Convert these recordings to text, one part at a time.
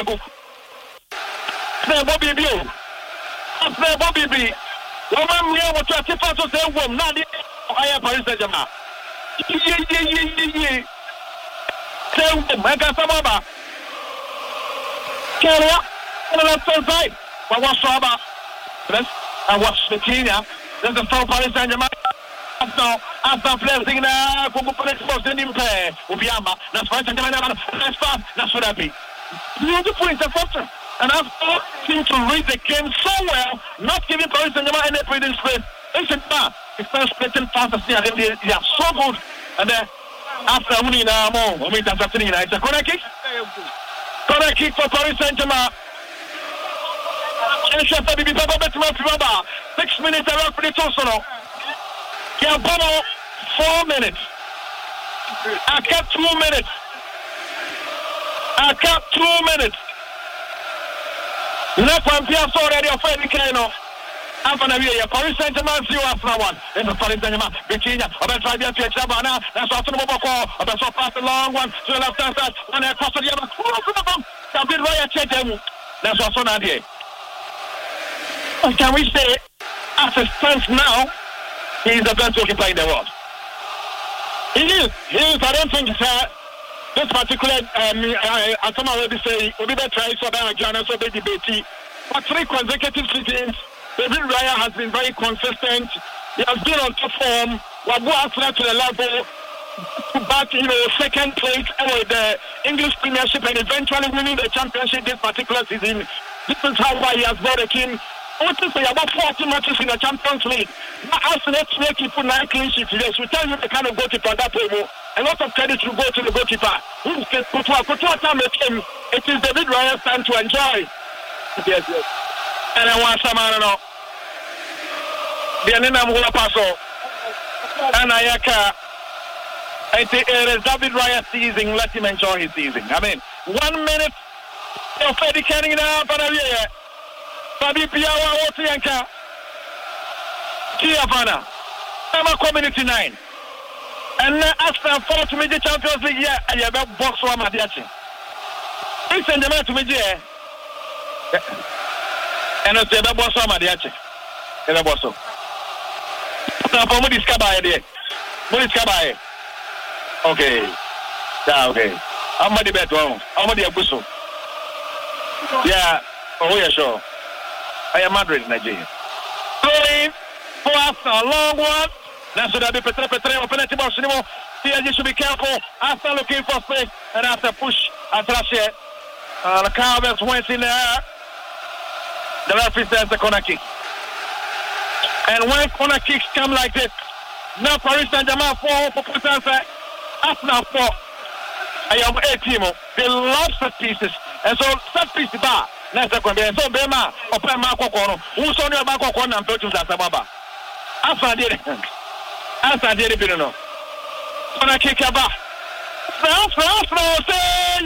Abu. Say Bobby B. Say Bobby B. Woman, we are to say woman, not the Paris Saint-Germain. Say woman, Gasababa. Carry up on the left side. But what's Saba? And what's the Kenya? There's a foul Paris Saint-Germain. After players in a Kukupulis in play, Ubiama, that's Paris Saint-Germain, that's fast, that's what I be. Beautiful interception. And after seem to read the game so well, not giving Paris Saint-Germain any breathing space. Listen, it's not splitting fast as they are so good. And then after winning more, that's happening. It's a corner kick. Corner kick for Paris Saint-Germain. 6 minutes around for the Tosono. 4 minutes. I got 2 minutes. Left one Piazza already afraid to Kano. After Paris Saint-Germain 0 after 1. Then the Paris Saint-Germain, Virginia, about 5 years to Chabana. That's also the mobile call. About so fast a long one to the left hand side. One across the other. David Raya check them. That's also not here. Can we say, as it stands now, he is the best goalkeeper in the world? He is. I don't think this particular, I come already say, we better try so that Ghana so they debate. For 3 consecutive seasons, David Raya has been very consistent. He has been on top form. Wabu Arsenal to the level, back, second place with the English Premiership and eventually winning the championship this particular season. This is how he has brought the team. What is about 40 matches in the Champions League? Now, Arsenal keep 9 clean sheets. Yes, we tell you the kind of goalkeeper that table. A lot of credit to go to the goalkeeper. It is David Raya's time to enjoy. Yes. And I want some, I don't know. The Anina Mula Paso. And Ayaka. It is David Raya's season. Let him enjoy his season. I mean, 1 minute of Eddie Canning now, but Fabi Piawa Otianka Tiafana Emma Community 9 and after 4 to the Champions League yeah and you have box one Madiachi. It's in the match to me and it's the boss one Madiachi. And the boss. Now for Mudis Kabaye. Okay. Yeah, okay. I'm the better one. I'm the Abuso. Yeah, oh yeah, sure. I am Madrid, Nigeria. Going for Arsenal, long one. Now should be Petre, penalty box anymore. Here you should be careful. Arsenal looking for space and after push at Russia. The Cowboys went in there. The referee says the corner kick. And when corner kicks come like this, now Paris Saint-Germain 4 for Arsenal 4. I am 8 team. They love set pieces. And so set piece bar. Next one, so Bema, Open Marco Corno, who's on your Marco Corno and Petrus Asababa. After did it, Pirino. When I kick a bar. Say,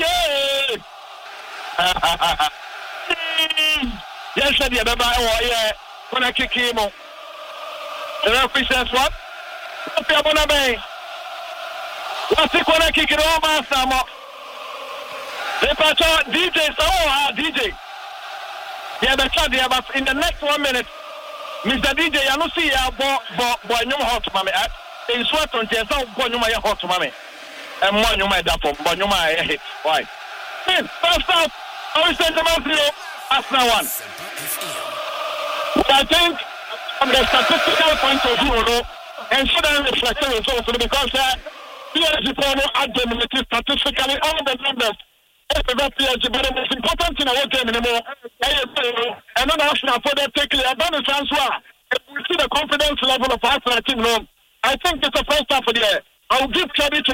yes, said you, yeah, when I kick him. The referee says what? What's your Bonabe? What's it when I kick it over, Samo? The patron DJ, DJ. Yeah, the chat there, but in the next 1 minute, Mr. DJ, I don't see ya boy no hot mommy. In sweat on chest, boy no my hot mommy. And one you might that for boy no my why. First off, I will send them out 0 after 1. But I think from the statistical point of view, and should I reflect the results because here is the problem at the statistically all the numbers. But the most important thing I want to anymore. And then Arsenal for that take a bonus transfer. We see the confidence level of Arsenal team. I think it's the first half of the year. I will give credit to